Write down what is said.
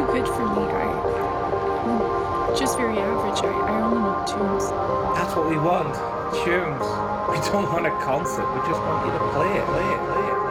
good for me. I'm just very average. I only know tunes. That's what we want. Tunes. We don't want a concert. We just want you to play it.